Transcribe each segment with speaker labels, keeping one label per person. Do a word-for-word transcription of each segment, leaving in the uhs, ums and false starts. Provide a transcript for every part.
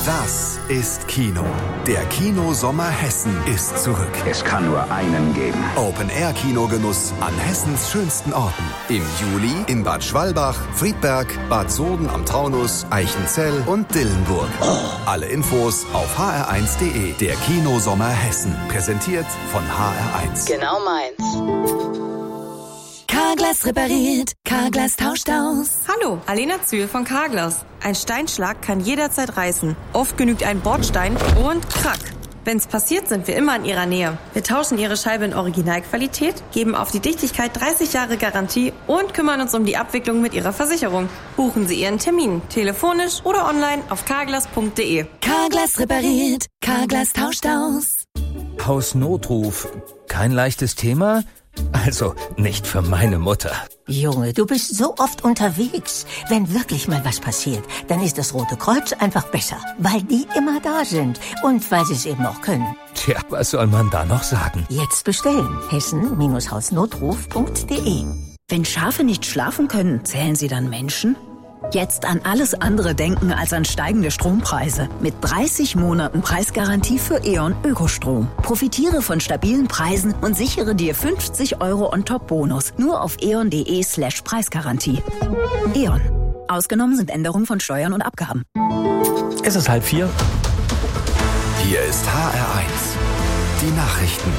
Speaker 1: Das ist Kino. Der Kinosommer Hessen ist zurück.
Speaker 2: Es kann nur einen geben.
Speaker 1: Open-Air-Kinogenuss an Hessens schönsten Orten. Im Juli in Bad Schwalbach, Friedberg, Bad Soden am Taunus, Eichenzell und Dillenburg. Oh. Alle Infos auf h r eins punkt d e. Der Kinosommer Hessen. Präsentiert von H R eins.
Speaker 3: Genau meins.
Speaker 4: Carglass repariert, Carglass tauscht aus.
Speaker 5: Hallo, Alena Zühl von Carglass. Ein Steinschlag kann jederzeit reißen. Oft genügt ein Bordstein und krack. Wenn's passiert, sind wir immer in Ihrer Nähe. Wir tauschen Ihre Scheibe in Originalqualität, geben auf die Dichtigkeit dreißig Jahre Garantie und kümmern uns um die Abwicklung mit Ihrer Versicherung. Buchen Sie Ihren Termin, telefonisch oder online auf carglass punkt d e.
Speaker 4: Carglass repariert, Carglass tauscht aus.
Speaker 6: Hausnotruf. Kein leichtes Thema? Also, nicht für meine Mutter.
Speaker 7: Junge, du bist so oft unterwegs. Wenn wirklich mal was passiert, dann ist das Rote Kreuz einfach besser. Weil die immer da sind. Und weil sie es eben auch können.
Speaker 6: Tja, was soll man da noch sagen?
Speaker 7: Jetzt bestellen. hessen Hausnotruf punkt d e.
Speaker 8: Wenn Schafe nicht schlafen können, zählen sie dann Menschen? Jetzt an alles andere denken als an steigende Strompreise. Mit dreißig Monaten Preisgarantie für E.ON Ökostrom. Profitiere von stabilen Preisen und sichere dir fünfzig Euro on-top-Bonus. Nur auf eon punkt de slash Preisgarantie. E.ON. Ausgenommen sind Änderungen von Steuern und Abgaben.
Speaker 9: Es ist halb vier.
Speaker 1: Hier ist H R eins. Die Nachrichten.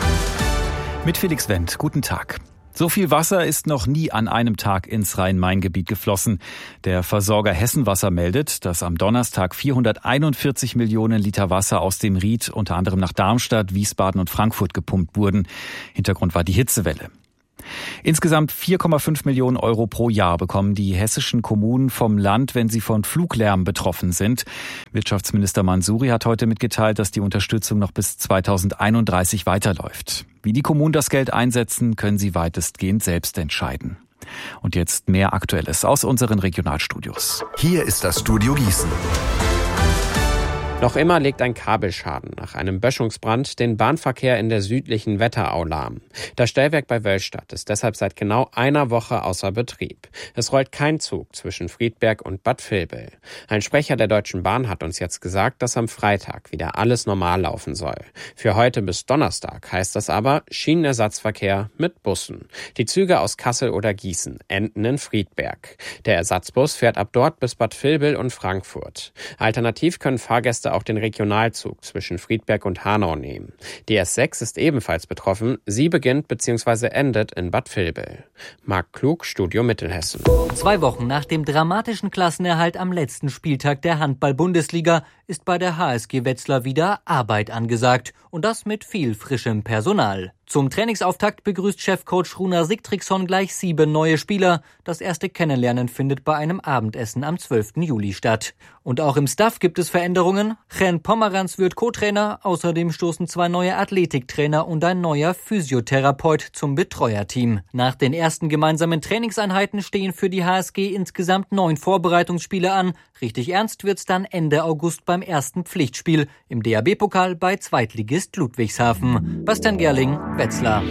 Speaker 9: Mit Felix Wendt. Guten Tag. So viel Wasser ist noch nie an einem Tag ins Rhein-Main-Gebiet geflossen. Der Versorger Hessenwasser meldet, dass am Donnerstag vierhunderteinundvierzig Millionen Liter Wasser aus dem Ried unter anderem nach Darmstadt, Wiesbaden und Frankfurt gepumpt wurden. Hintergrund war die Hitzewelle. Insgesamt vier Komma fünf Millionen Euro pro Jahr bekommen die hessischen Kommunen vom Land, wenn sie von Fluglärm betroffen sind. Wirtschaftsminister Mansouri hat heute mitgeteilt, dass die Unterstützung noch bis zweitausendeinunddreißig weiterläuft. Wie die Kommunen das Geld einsetzen, können sie weitestgehend selbst entscheiden. Und jetzt mehr Aktuelles aus unseren Regionalstudios.
Speaker 1: Hier ist das Studio Gießen.
Speaker 10: Noch immer legt ein Kabelschaden nach einem Böschungsbrand den Bahnverkehr in der südlichen Wetterau lahm. Das Stellwerk bei Wöllstadt ist deshalb seit genau einer Woche außer Betrieb. Es rollt kein Zug zwischen Friedberg und Bad Vilbel. Ein Sprecher der Deutschen Bahn hat uns jetzt gesagt, dass am Freitag wieder alles normal laufen soll. Für heute bis Donnerstag heißt das aber Schienenersatzverkehr mit Bussen. Die Züge aus Kassel oder Gießen enden in Friedberg. Der Ersatzbus fährt ab dort bis Bad Vilbel und Frankfurt. Alternativ können Fahrgäste auch den Regionalzug zwischen Friedberg und Hanau nehmen. Die S sechs ist ebenfalls betroffen. Sie beginnt bzw. endet in Bad Vilbel. Marc Klug, Studio Mittelhessen.
Speaker 11: Zwei Wochen nach dem dramatischen Klassenerhalt am letzten Spieltag der Handball-Bundesliga ist bei der H S G Wetzlar wieder Arbeit angesagt. Und das mit viel frischem Personal. Zum Trainingsauftakt begrüßt Chefcoach Runa Sigtrygson gleich sieben neue Spieler. Das erste Kennenlernen findet bei einem Abendessen am zwölften Juli statt. Und auch im Staff gibt es Veränderungen. Chen Pomeranz wird Co-Trainer. Außerdem stoßen zwei neue Athletiktrainer und ein neuer Physiotherapeut zum Betreuerteam. Nach den ersten gemeinsamen Trainingseinheiten stehen für die H S G insgesamt neun Vorbereitungsspiele an. Richtig ernst wird's dann Ende August beim ersten Pflichtspiel im D A B-Pokal bei Zweitligist Ludwigshafen. Bastian Gerling, Wetzlar.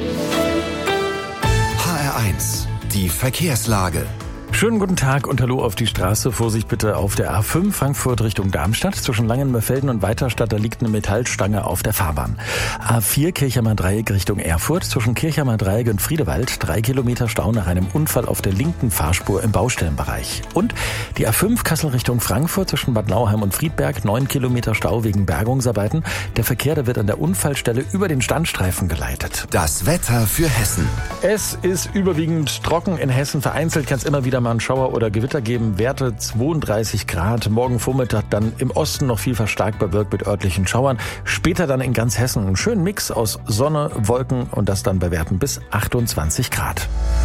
Speaker 1: H R eins, die Verkehrslage.
Speaker 9: Schönen guten Tag und hallo auf die Straße. Vorsicht bitte auf der A fünf Frankfurt Richtung Darmstadt. Zwischen Langenmörfelden und Weiterstadt, da liegt eine Metallstange auf der Fahrbahn. A vier Kirchheimer Dreieck Richtung Erfurt. Zwischen Kirchheimer Dreieck und Friedewald. Drei Kilometer Stau nach einem Unfall auf der linken Fahrspur im Baustellenbereich. Und die A fünf Kassel Richtung Frankfurt zwischen Bad Nauheim und Friedberg. Neun Kilometer Stau wegen Bergungsarbeiten. Der Verkehr, der wird an der Unfallstelle über den Standstreifen geleitet.
Speaker 1: Das Wetter für Hessen.
Speaker 9: Es ist überwiegend trocken in Hessen. Vereinzelt kann es immer wieder mal einen Schauer oder Gewitter geben. Werte zweiunddreißig Grad. Morgen Vormittag dann im Osten noch viel verstärkt bewölkt mit örtlichen Schauern. Später dann in ganz Hessen einen schönen Mix aus Sonne, Wolken und das dann bei Werten bis achtundzwanzig Grad.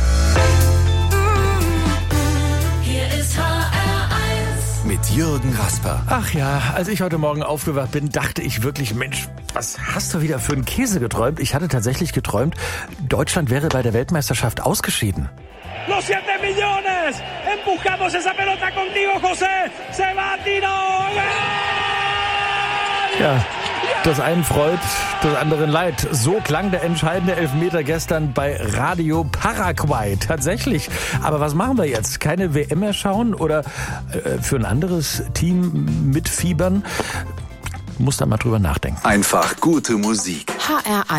Speaker 4: Hier ist H R eins.
Speaker 1: Mit Jürgen Rasper.
Speaker 9: Ach ja, als ich heute Morgen aufgewacht bin, dachte ich wirklich, Mensch, was hast du wieder für einen Käse geträumt? Ich hatte tatsächlich geträumt, Deutschland wäre bei der Weltmeisterschaft ausgeschieden.
Speaker 12: Los siete millones, empujamos esa pelota contigo, José, se va a tirar.
Speaker 9: Ja,
Speaker 6: Das einen freut, das anderen leid. So klang der entscheidende Elfmeter gestern bei Radio Paraguay. Tatsächlich. Aber was machen wir jetzt? Keine W M mehr schauen oder äh, für ein anderes Team mitfiebern? Muss da mal drüber nachdenken.
Speaker 1: Einfach gute Musik.
Speaker 3: H R eins